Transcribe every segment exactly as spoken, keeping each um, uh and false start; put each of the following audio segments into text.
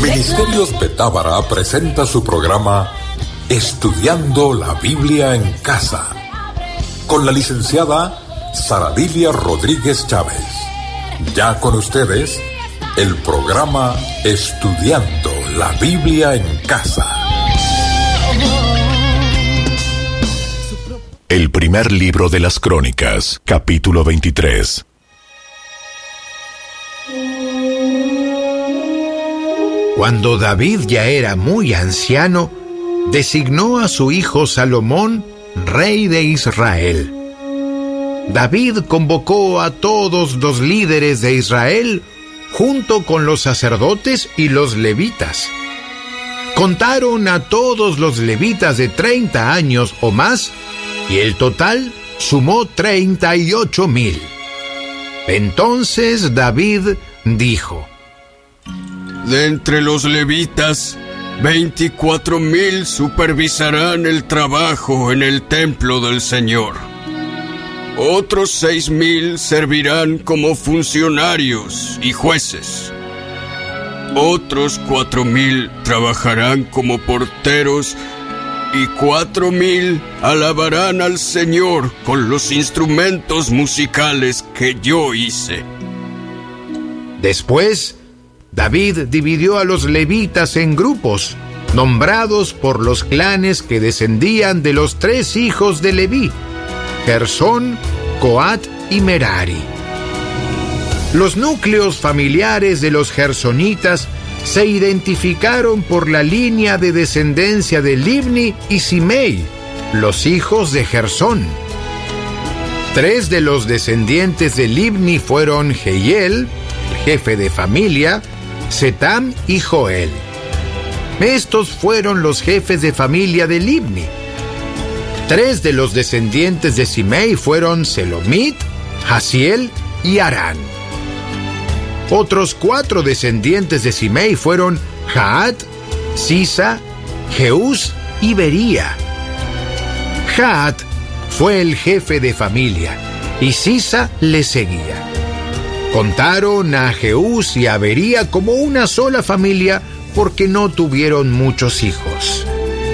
Ministerios Betábara presenta su programa Estudiando la Biblia en Casa, con la licenciada Saradilia Rodríguez Chávez. Ya con ustedes, el programa Estudiando la Biblia en Casa. El primer libro de las Crónicas, capítulo veintitrés. Cuando David ya era muy anciano, designó a su hijo Salomón rey de Israel. David convocó a todos los líderes de Israel junto con los sacerdotes y los levitas. Contaron a todos los levitas de treinta años o más y el total sumó treinta y ocho mil. Entonces David dijo: De entre los levitas, veinticuatro mil supervisarán el trabajo en el templo del Señor. Otros seis mil servirán como funcionarios y jueces. Otros cuatro mil trabajarán como porteros y cuatro mil alabarán al Señor con los instrumentos musicales que yo hice. Después, David dividió a los levitas en grupos, nombrados por los clanes que descendían de los tres hijos de Leví: Gersón, Coat y Merari. Los núcleos familiares de los gersonitas se identificaron por la línea de descendencia de Libni y Simei, los hijos de Gersón. Tres de los descendientes de Libni fueron Jehiel, el jefe de familia, Setam y Joel. Estos fueron los jefes de familia de Libni. Tres de los descendientes de Simei fueron Selomit, Hasiel y Arán. Otros cuatro descendientes de Simei fueron Jaat, Sisa, Jeús y Bería. Jaat fue el jefe de familia y Sisa le seguía. Contaron a Jeús y a Bería como una sola familia porque no tuvieron muchos hijos.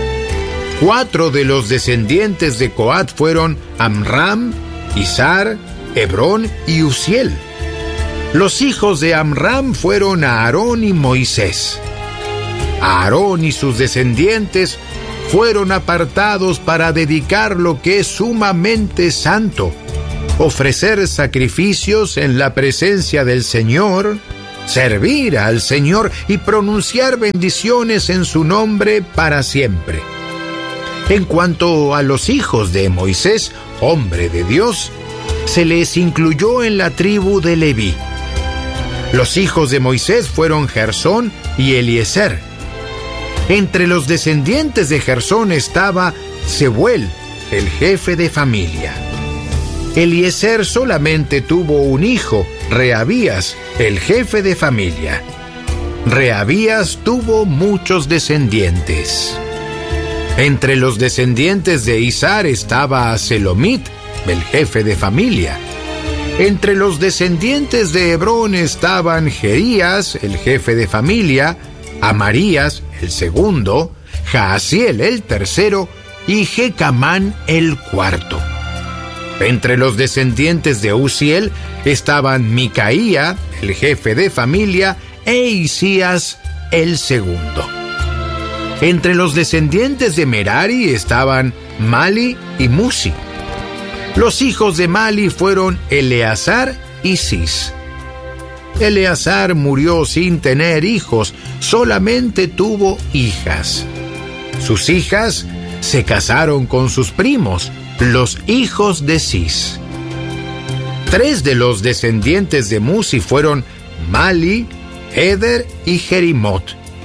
Cuatro de los descendientes de Coat fueron Amram, Izar, Hebrón y Uziel. Los hijos de Amram fueron Aarón y Moisés. Aarón y sus descendientes fueron apartados para dedicar lo que es sumamente santo, ofrecer sacrificios en la presencia del Señor, servir al Señor y pronunciar bendiciones en su nombre para siempre. En cuanto a los hijos de Moisés, hombre de Dios, se les incluyó en la tribu de Leví. Los hijos de Moisés fueron Gersón y Eliezer. Entre los descendientes de Gersón estaba Sebuel, el jefe de familia. Eliezer solamente tuvo un hijo, Reabías, el jefe de familia. Reabías tuvo muchos descendientes. Entre los descendientes de Izar estaba Selomit, el jefe de familia. Entre los descendientes de Hebrón estaban Jerías, el jefe de familia, Amarías, el segundo, Jaasiel, el tercero, y Jecamán, el cuarto. Entre los descendientes de Uziel estaban Micaía, el jefe de familia, e Isías, el segundo. Entre los descendientes de Merari estaban Mali y Musi. Los hijos de Mali fueron Eleazar y Cis. Eleazar murió sin tener hijos, solamente tuvo hijas. Sus hijas se casaron con sus primos, los hijos de Cis. Tres de los descendientes de Musi fueron Mali, Eder y Jerimot.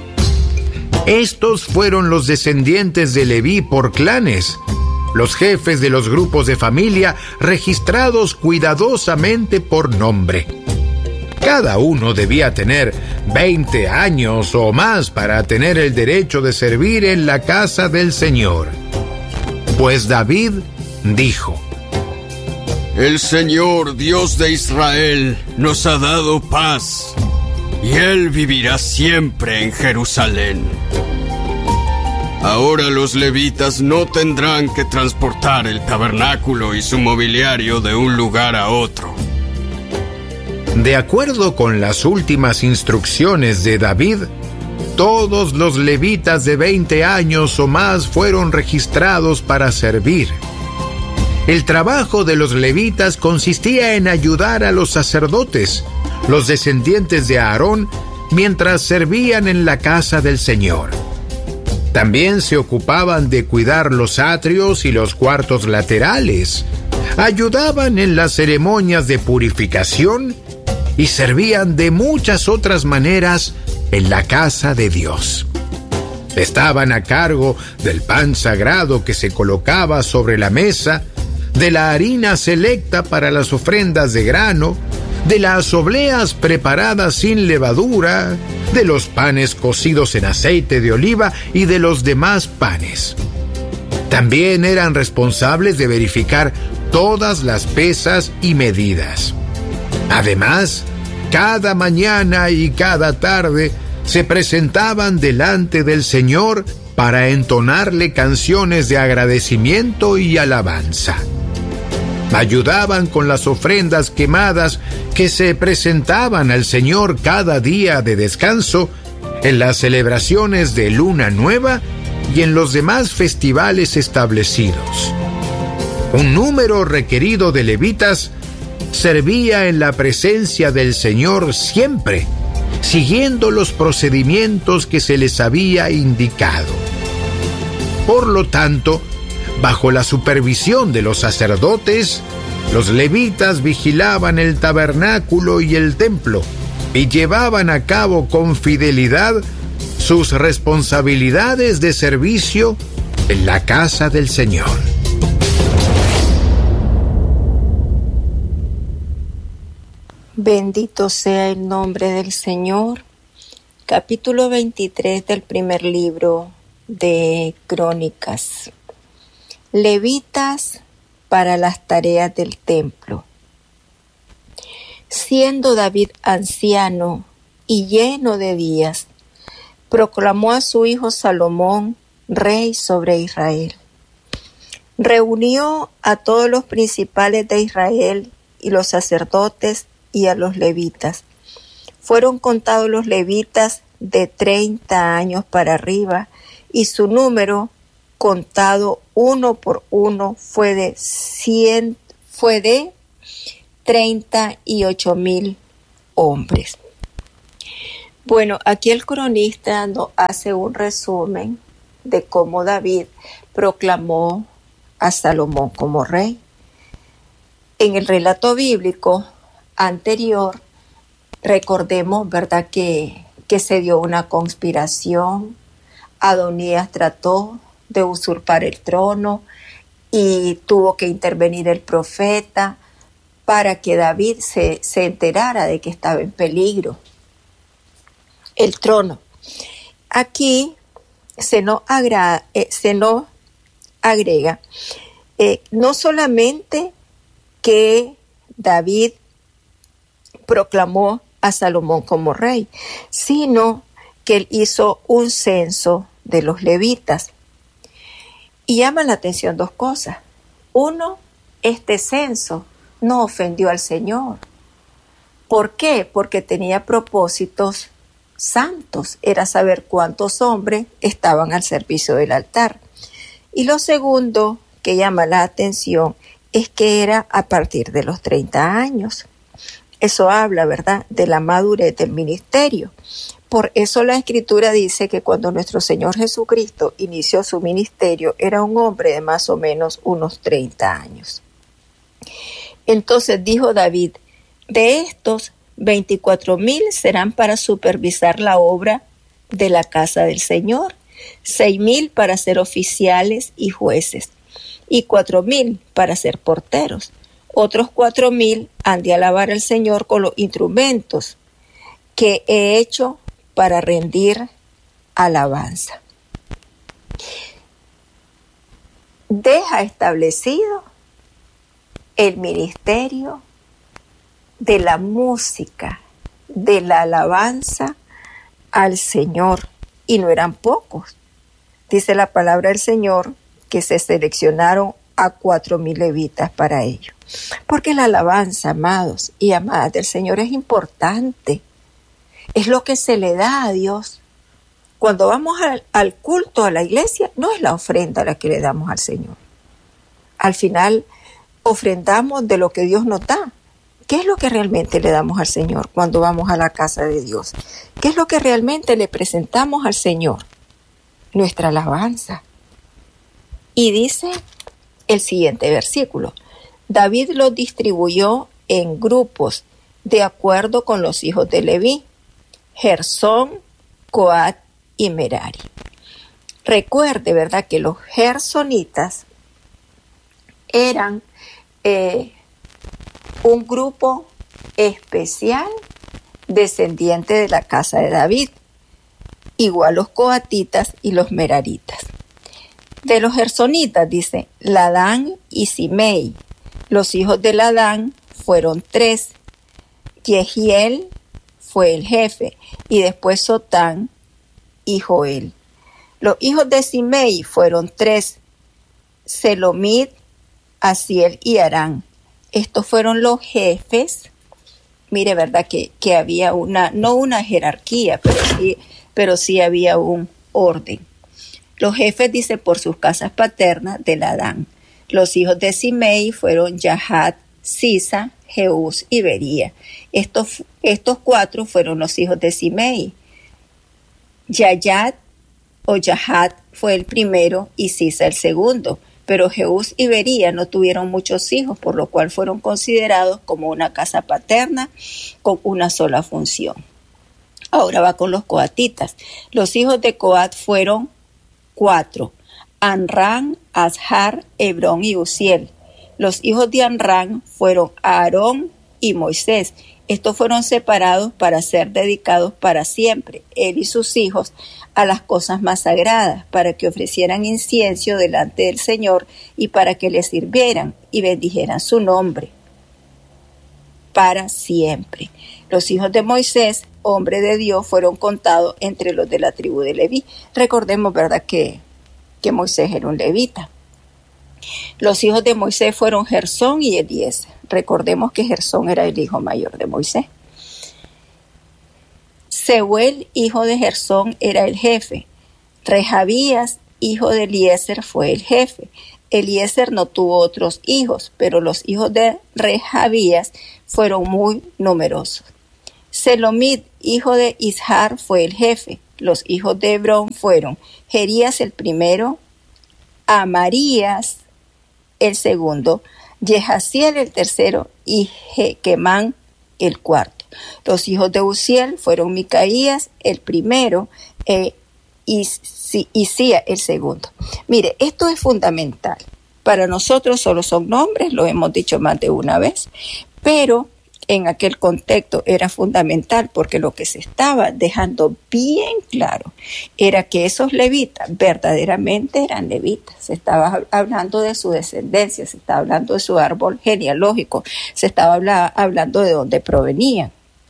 Estos fueron los descendientes de Leví por clanes, los jefes de los grupos de familia registrados cuidadosamente por nombre. Cada uno debía tener veinte años o más para tener el derecho de servir en la casa del Señor. Pues David dijo: El Señor, Dios de Israel, nos ha dado paz. y Él vivirá siempre en Jerusalén. Ahora los levitas no tendrán que transportar el tabernáculo y su mobiliario de un lugar a otro. De acuerdo con las últimas instrucciones de David, todos los levitas de veinte años o más fueron registrados para servir. El trabajo de los levitas consistía en ayudar a los sacerdotes, los descendientes de Aarón, mientras servían en la casa del Señor. También se ocupaban de cuidar los atrios y los cuartos laterales, ayudaban en las ceremonias de purificación y servían de muchas otras maneras en la casa de Dios. Estaban a cargo del pan sagrado que se colocaba sobre la mesa, de la harina selecta para las ofrendas de grano, de las obleas preparadas sin levadura, de los panes cocidos en aceite de oliva y de los demás panes. También eran responsables de verificar todas las pesas y medidas. Además, cada mañana y cada tarde se presentaban delante del Señor para entonarle canciones de agradecimiento y alabanza. Ayudaban con las ofrendas quemadas que se presentaban al Señor cada día de descanso, en las celebraciones de Luna Nueva y en los demás festivales establecidos. Un número requerido de levitas servía en la presencia del Señor siempre, siguiendo los procedimientos que se les había indicado. Por lo tanto, bajo la supervisión de los sacerdotes, los levitas vigilaban el tabernáculo y el templo y llevaban a cabo con fidelidad sus responsabilidades de servicio en la casa del Señor. Bendito sea el nombre del Señor. Capítulo veintitrés del primer libro de Crónicas. Levitas para las tareas del templo. Siendo David anciano y lleno de días, proclamó a su hijo Salomón rey sobre Israel. Reunió a todos los principales de Israel y los sacerdotes y a los levitas. Fueron contados los levitas de treinta años para arriba, y su número, contado uno por uno, fue de cien, fue de treinta y ocho mil hombres. Bueno, aquí el cronista nos hace un resumen de cómo David proclamó a Salomón como rey. En el relato bíblico anterior, recordemos, ¿verdad?, que, que se dio una conspiración. Adonías trató de usurpar el trono y tuvo que intervenir el profeta para que David se, se enterara de que estaba en peligro el trono. Aquí se nos, agra, eh, se nos agrega eh, no solamente que David proclamó a Salomón como rey, sino que él hizo un censo de los levitas. Y llama la atención dos cosas. Uno, este censo no ofendió al Señor. ¿Por qué? Porque tenía propósitos santos. Era saber cuántos hombres estaban al servicio del altar. Y lo segundo que llama la atención es que era a partir de los treinta años. Eso habla, ¿verdad?, de la madurez del ministerio. Por eso la Escritura dice que cuando nuestro Señor Jesucristo inició su ministerio, era un hombre de más o menos unos treinta años. Entonces dijo David, de estos, veinticuatro mil serán para supervisar la obra de la casa del Señor, seis mil para ser oficiales y jueces, y cuatro mil para ser porteros. Otros cuatro mil han de alabar al Señor con los instrumentos que he hecho para rendir alabanza. Deja establecido el ministerio de la música, de la alabanza al Señor, y no eran pocos. Dice la palabra del Señor que se seleccionaron a cuatro mil levitas para ello. Porque la alabanza, amados y amadas del Señor, es importante. Es lo que se le da a Dios. Cuando vamos al, al culto, a la iglesia, no es la ofrenda la que le damos al Señor. Al final, ofrendamos de lo que Dios nos da. ¿Qué es lo que realmente le damos al Señor cuando vamos a la casa de Dios? ¿Qué es lo que realmente le presentamos al Señor? Nuestra alabanza. Y dice el siguiente versículo: David los distribuyó en grupos de acuerdo con los hijos de Leví, Gersón, Coat y Merari. Recuerde, ¿verdad?, que los gersonitas eran eh, un grupo especial descendiente de la casa de David, igual los coatitas y los meraritas. De los gersonitas, dice, Ladán y Simei. Los hijos de Ladán fueron tres. Yehiel fue el jefe, y después Sotán y Joel. Los hijos de Simei fueron tres: Selomit, Asiel y Arán. Estos fueron los jefes. Mire, verdad que, que había una, no una jerarquía, pero sí, pero sí había un orden. Los jefes, dice, por sus casas paternas de Ladán. Los hijos de Simei fueron Yahat, Sisa, Jeús y Bería. Estos, estos cuatro fueron los hijos de Simei. Yayat o Yahat fue el primero y Sisa el segundo. Pero Jeús y Bería no tuvieron muchos hijos, por lo cual fueron considerados como una casa paterna con una sola función. Ahora va con los coatitas. Los hijos de Coat fueron cuatro: Anrán, Ashar, Hebrón y Uziel. Los hijos de Anrán fueron Aarón y Moisés. Estos fueron separados para ser dedicados para siempre, él y sus hijos, a las cosas más sagradas, para que ofrecieran incienso delante del Señor y para que le sirvieran y bendijeran su nombre para siempre. Los hijos de Moisés, hombre de Dios, fueron contados entre los de la tribu de Leví. Recordemos, ¿verdad?, que, que Moisés era un levita. Los hijos de Moisés fueron Gersón y Eliezer. Recordemos que Gersón era el hijo mayor de Moisés. Seuel, hijo de Gersón, era el jefe. Rehabías, hijo de Eliezer, fue el jefe. Eliezer no tuvo otros hijos, pero los hijos de Rehabías fueron muy numerosos. Selomit, hijo de Ishar, fue el jefe. Los hijos de Hebrón fueron Jerías el primero, Amarías el segundo, Yehaziel el tercero y Jequemán el cuarto. Los hijos de Uziel fueron Micaías el primero e Isía el segundo. Mire, esto es fundamental. Para nosotros solo son nombres, lo hemos dicho más de una vez, pero en aquel contexto era fundamental, porque lo que se estaba dejando bien claro era que esos levitas verdaderamente eran levitas. Se estaba hablando de su descendencia, se estaba hablando de su árbol genealógico, se estaba habla, hablando de dónde provenían.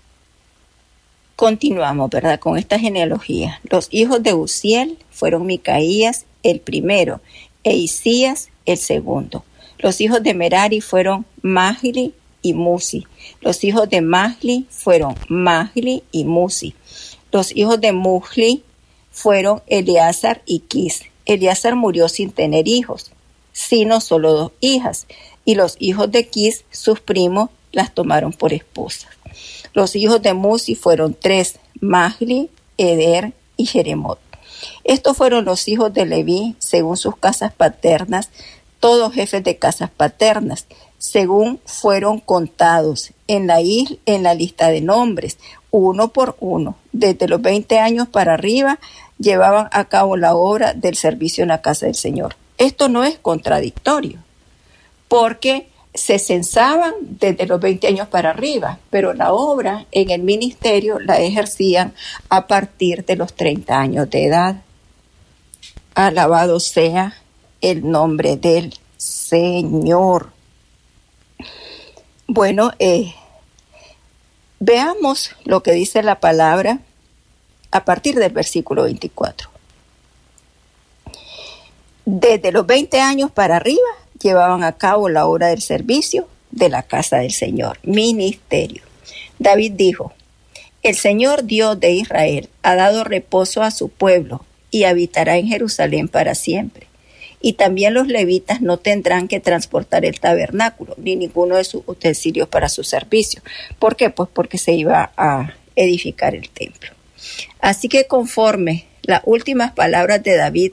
Continuamos, ¿verdad?, con esta genealogía. Los hijos de Uziel fueron Micaías el primero e Isías el segundo. Los hijos de Merari fueron Mahli y Musi. Los hijos de Mahli fueron Mahli y Musi. Los hijos de Muhli fueron Eleazar y Quis. Eleazar murió sin tener hijos, sino solo dos hijas, y los hijos de Quis, sus primos, las tomaron por esposas. Los hijos de Musi fueron tres: Mahli, Eder y Jeremot. Estos fueron los hijos de Leví según sus casas paternas, todos jefes de casas paternas, según fueron contados en la, isla, en la lista de nombres, uno por uno. Desde los veinte años para arriba llevaban a cabo la obra del servicio en la casa del Señor. Esto no es contradictorio, porque se censaban desde los veinte años para arriba, pero la obra en el ministerio la ejercían a partir de los treinta años de edad. Alabado sea el nombre del Señor. Bueno, eh, Veamos lo que dice la palabra a partir del versículo veinticuatro. Desde los veinte años para arriba llevaban a cabo la obra del servicio de la casa del Señor, ministerio. David dijo: el Señor Dios de Israel ha dado reposo a su pueblo y habitará en Jerusalén para siempre. Y también los levitas no tendrán que transportar el tabernáculo ni ninguno de sus utensilios para su servicio. ¿Por qué? Pues porque se iba a edificar el templo. Así que conforme las últimas palabras de David,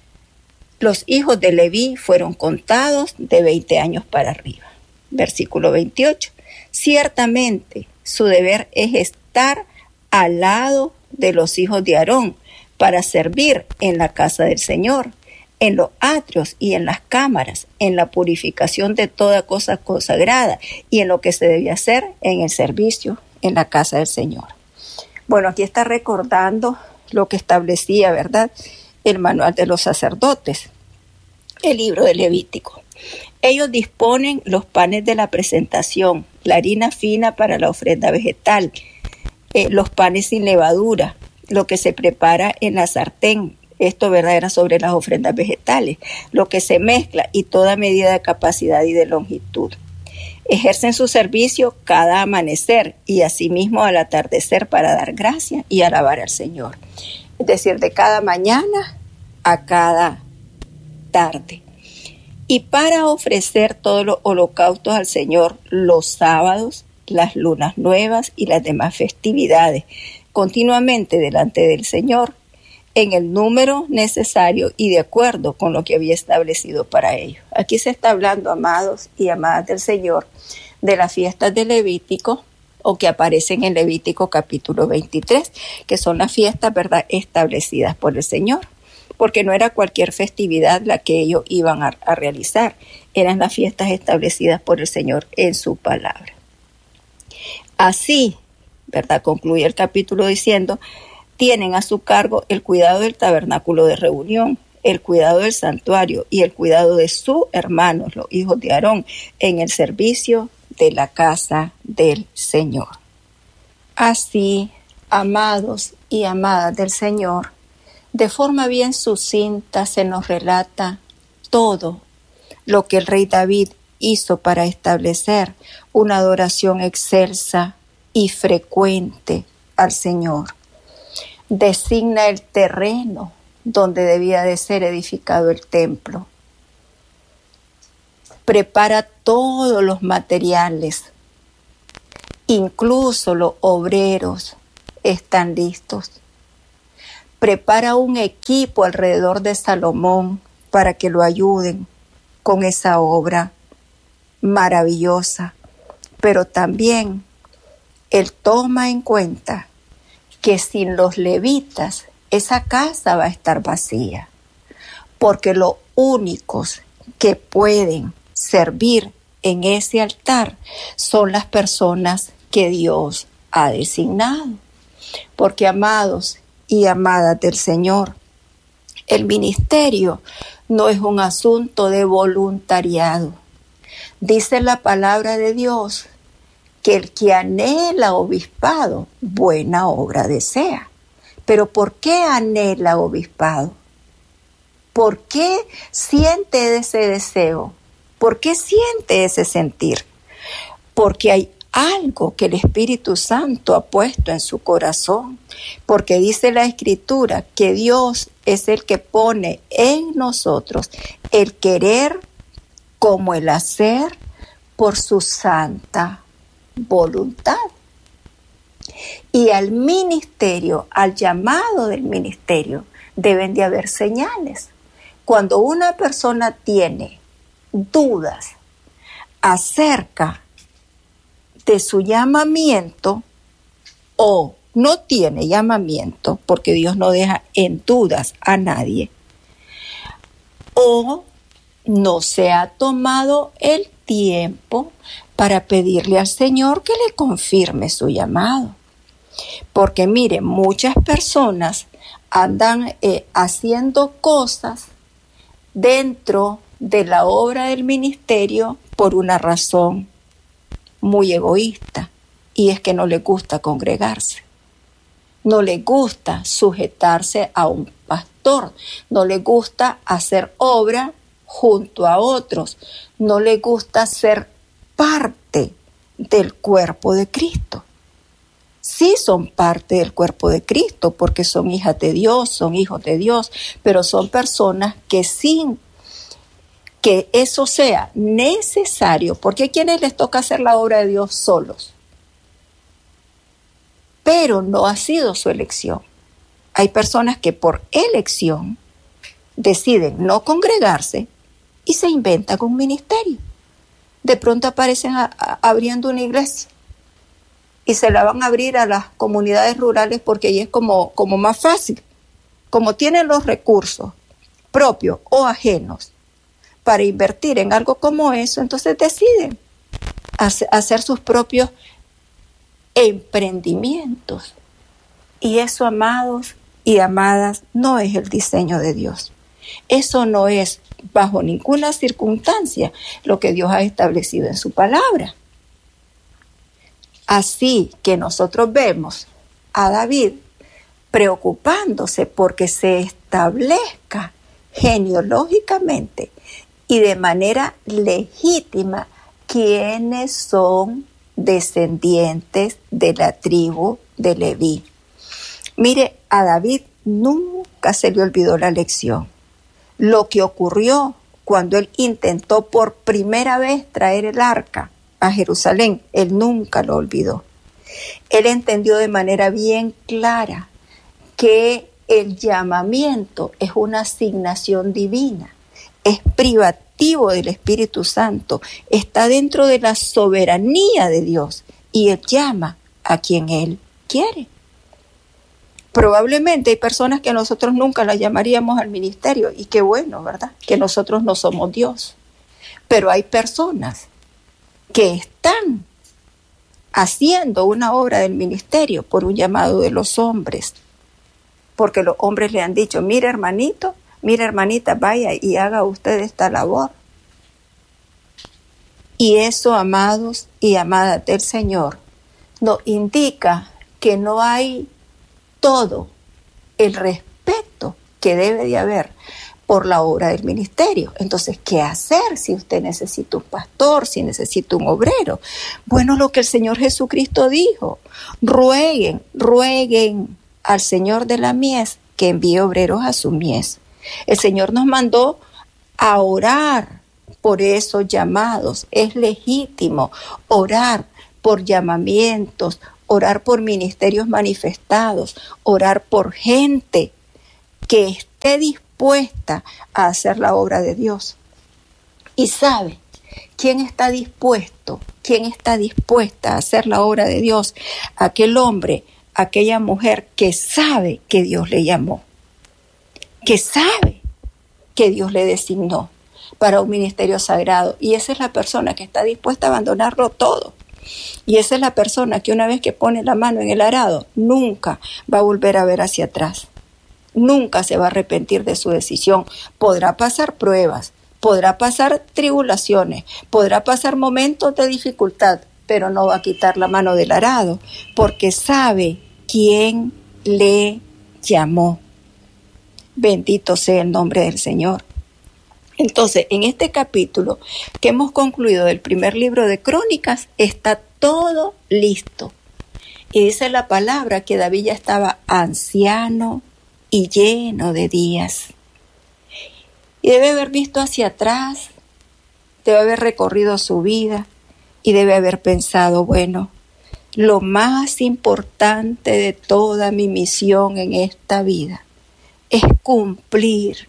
los hijos de Leví fueron contados de veinte años para arriba. Versículo veintiocho. Ciertamente su deber es estar al lado de los hijos de Aarón para servir en la casa del Señor, en los atrios y en las cámaras, en la purificación de toda cosa consagrada y en lo que se debía hacer en el servicio en la casa del Señor. Bueno, aquí está recordando lo que establecía, ¿verdad?, el manual de los sacerdotes, el libro de Levítico. Ellos disponen los panes de la presentación, la harina fina para la ofrenda vegetal, eh, los panes sin levadura, lo que se prepara en la sartén. Esto, ¿verdad?, era sobre las ofrendas vegetales, lo que se mezcla y toda medida de capacidad y de longitud. Ejercen su servicio cada amanecer y asimismo al atardecer para dar gracia y alabar al Señor. Es decir, de cada mañana a cada tarde. Y para ofrecer todos los holocaustos al Señor los sábados, las lunas nuevas y las demás festividades, continuamente delante del Señor, en el número necesario y de acuerdo con lo que había establecido para ellos. Aquí se está hablando, amados y amadas del Señor, de las fiestas de Levítico, o que aparecen en Levítico capítulo veintitrés, que son las fiestas, ¿verdad?, establecidas por el Señor, porque no era cualquier festividad la que ellos iban a, a realizar, eran las fiestas establecidas por el Señor en su palabra. Así, ¿verdad?, concluye el capítulo diciendo: tienen a su cargo el cuidado del tabernáculo de reunión, el cuidado del santuario y el cuidado de sus hermanos, los hijos de Aarón, en el servicio de la casa del Señor. Así, amados y amadas del Señor, de forma bien sucinta se nos relata todo lo que el rey David hizo para establecer una adoración excelsa y frecuente al Señor. Designa el terreno donde debía de ser edificado el templo. Prepara todos los materiales, incluso los obreros están listos. Prepara un equipo alrededor de Salomón para que lo ayuden con esa obra maravillosa, pero también él toma en cuenta que sin los levitas esa casa va a estar vacía, porque los únicos que pueden servir en ese altar son las personas que Dios ha designado. Porque, amados y amadas del Señor, el ministerio no es un asunto de voluntariado. Dice la palabra de Dios que el que anhela obispado, buena obra desea. Pero ¿por qué anhela obispado? ¿Por qué siente ese deseo? ¿Por qué siente ese sentir? Porque hay algo que el Espíritu Santo ha puesto en su corazón. Porque dice la Escritura que Dios es el que pone en nosotros el querer como el hacer por su santa voluntad. Y al ministerio, al llamado del ministerio, deben de haber señales. Cuando una persona tiene dudas acerca de su llamamiento o no tiene llamamiento, porque Dios no deja en dudas a nadie, o no se ha tomado el tiempo para pedirle al Señor que le confirme su llamado. Porque mire, muchas personas andan eh, haciendo cosas dentro de la obra del ministerio por una razón muy egoísta. y es que no le gusta congregarse. No le gusta sujetarse a un pastor, no le gusta hacer obra junto a otros, no le gusta ser parte del cuerpo de Cristo. Sí son parte del cuerpo de Cristo porque son hijas de Dios, son hijos de Dios, pero son personas que sin que eso sea necesario, porque hay quienes les toca hacer la obra de Dios solos, pero no ha sido su elección. Hay personas que por elección deciden no congregarse y se inventan un ministerio. De pronto aparecen a, a, abriendo una iglesia y se la van a abrir a las comunidades rurales porque ahí es como, como más fácil. Como tienen los recursos propios o ajenos para invertir en algo como eso, entonces deciden hace, hacer sus propios emprendimientos. Y eso, amados y amadas, no es el diseño de Dios. Eso no es bajo ninguna circunstancia lo que Dios ha establecido en su palabra. Así que nosotros vemos a David preocupándose porque se establezca genealógicamente y de manera legítima quienes son descendientes de la tribu de Leví. Mire, a David nunca se le olvidó la lección. Lo que ocurrió cuando él intentó por primera vez traer el arca a Jerusalén, él nunca lo olvidó. Él entendió de manera bien clara que el llamamiento es una asignación divina, es privativo del Espíritu Santo, está dentro de la soberanía de Dios y Él llama a quien Él quiere. Probablemente hay personas que nosotros nunca las llamaríamos al ministerio y qué bueno, ¿verdad? Que nosotros no somos Dios. Pero hay personas que están haciendo una obra del ministerio por un llamado de los hombres. Porque los hombres le han dicho, mire hermanito, mire hermanita, vaya y haga usted esta labor. Y eso, amados y amadas del Señor, nos indica que no hay todo el respeto que debe de haber por la obra del ministerio. Entonces, ¿qué hacer si usted necesita un pastor, si necesita un obrero? Bueno, lo que el Señor Jesucristo dijo, rueguen, rueguen al Señor de la mies que envíe obreros a su mies. El Señor nos mandó a orar por esos llamados. Es legítimo orar por llamamientos, orar por ministerios manifestados, orar por gente que esté dispuesta a hacer la obra de Dios. Y sabe, ¿quién está dispuesto? ¿Quién está dispuesta a hacer la obra de Dios? Aquel hombre, aquella mujer que sabe que Dios le llamó, que sabe que Dios le designó para un ministerio sagrado. Y esa es la persona que está dispuesta a abandonarlo todo. Y esa es la persona que una vez que pone la mano en el arado, nunca va a volver a ver hacia atrás. Nunca se va a arrepentir de su decisión. Podrá pasar pruebas, podrá pasar tribulaciones, podrá pasar momentos de dificultad, pero no va a quitar la mano del arado, porque sabe quién le llamó. Bendito sea el nombre del Señor. Entonces, en este capítulo que hemos concluido del primer libro de Crónicas, está todo listo. Y dice la palabra que David ya estaba anciano y lleno de días. Y debe haber visto hacia atrás, debe haber recorrido su vida y debe haber pensado, bueno, lo más importante de toda mi misión en esta vida es cumplir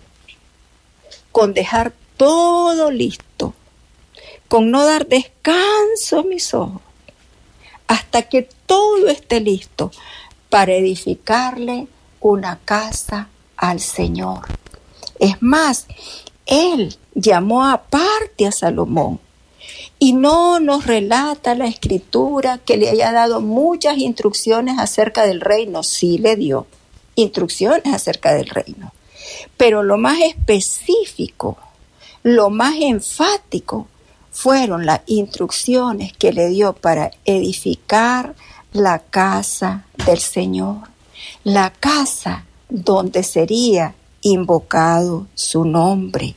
con dejar todo listo, con no dar descanso a mis ojos, hasta que todo esté listo para edificarle una casa al Señor. Es más, Él llamó aparte a Salomón y no nos relata la Escritura que le haya dado muchas instrucciones acerca del reino. Sí le dio instrucciones acerca del reino. Pero lo más específico, lo más enfático, fueron las instrucciones que le dio para edificar la casa del Señor, la casa donde sería invocado su nombre.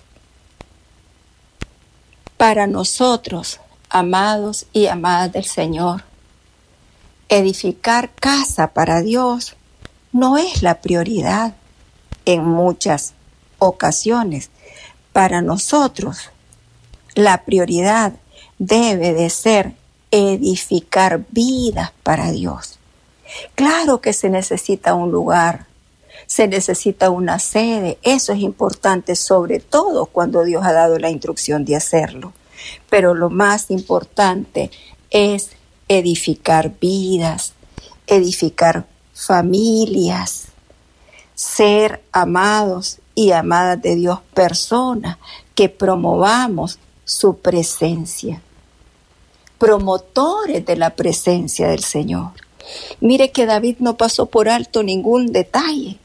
Para nosotros, amados y amadas del Señor, edificar casa para Dios no es la prioridad en muchas ocasiones. Para nosotros, la prioridad debe de ser edificar vidas para Dios. Claro que se necesita un lugar, se necesita una sede, eso es importante, sobre todo cuando Dios ha dado la instrucción de hacerlo. Pero lo más importante es edificar vidas, edificar familias, ser amados y amadas de Dios, personas que promovamos su presencia, promotores de la presencia del Señor. Mire que David no pasó por alto ningún detalle.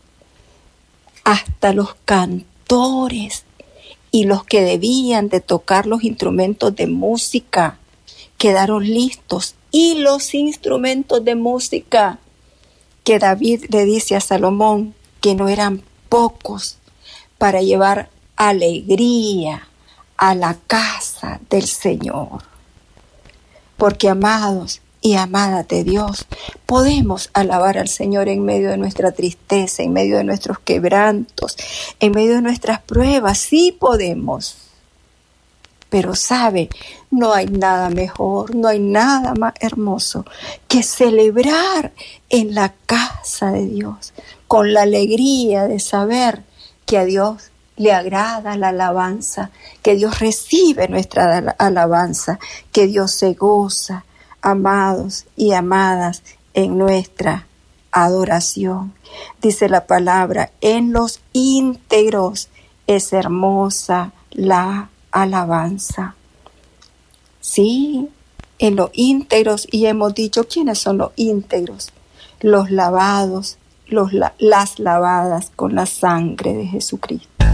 Hasta los cantores y los que debían de tocar los instrumentos de música quedaron listos. Y los instrumentos de música que David le dice a Salomón que no eran pocos para llevar alegría a la casa del Señor. Porque, amados y amadas de Dios, podemos alabar al Señor en medio de nuestra tristeza, en medio de nuestros quebrantos, en medio de nuestras pruebas. Sí podemos. Pero sabe, no hay nada mejor, no hay nada más hermoso que celebrar en la casa de Dios, con la alegría de saber que a Dios le agrada la alabanza, que Dios recibe nuestra alabanza, que Dios se goza, amados y amadas, en nuestra adoración. Dice la palabra, en los íntegros es hermosa la alabanza. Sí, en los íntegros, y hemos dicho, ¿quiénes son los íntegros? Los lavados, los, las lavadas con la sangre de Jesucristo.